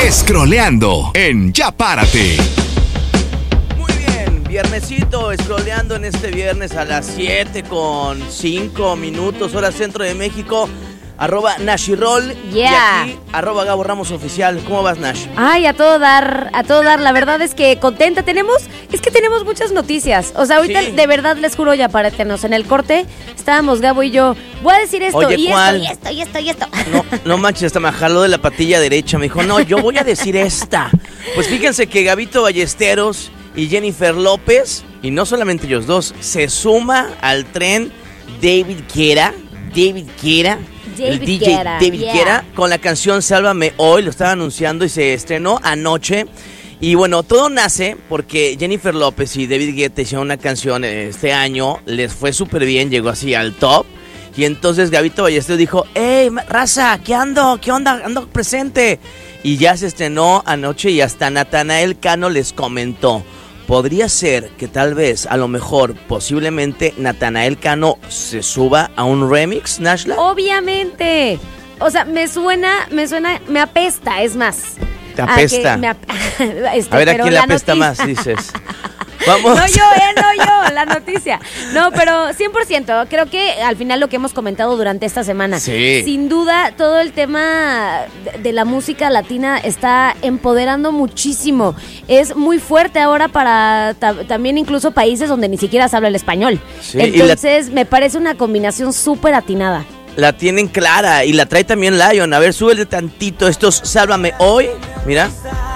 Scrolleando en Ya Párate. Muy bien, viernesito, scrolleando en este viernes a las 7:05, hora centro de México. @Nashirol Yeah. y aquí @Gabo Ramos Oficial. ¿Cómo vas, Nash? Ay, a todo dar. La verdad es que contenta. Tenemos muchas noticias. O sea, ahorita Sí. de verdad les juro, ya páratenos. En el corte estábamos Gabo y yo. Voy a decir esto, Oye, y ¿cuál? esto. No manches, hasta me jaló de la patilla derecha. Me dijo, no, yo voy a decir esta. Pues fíjense que Gabito Ballesteros y Jennifer López, y no solamente ellos dos, se suma al tren David Guetta, el DJ Guetta, David yeah. Guetta, con la canción Sálvame Hoy. Lo estaba anunciando y se estrenó anoche. Y bueno, todo nace porque Jennifer López y David Guetta hicieron una canción este año, les fue súper bien, llegó así al top. Y entonces Gabito Ballesteros dijo, hey, raza, ¿qué onda? Ando presente. Y ya se estrenó anoche y hasta Natanael Cano les comentó. Podría ser que tal vez, a lo mejor, posiblemente Natanael Cano se suba a un remix, Nashla. Obviamente. O sea, me apesta, es más. Te apesta. A ver, ¿a quién le apesta más, dices? Vamos. No yo, la noticia. No, pero 100%, creo que al final lo que hemos comentado durante esta semana. Sí. Sin duda, todo el tema de la música latina está empoderando muchísimo. Es muy fuerte ahora para también incluso países donde ni siquiera se habla el español. Sí, entonces, me parece una combinación súper atinada. La tienen clara y la trae también Lion. A ver, súbele tantito estos Sálvame Hoy. Mira.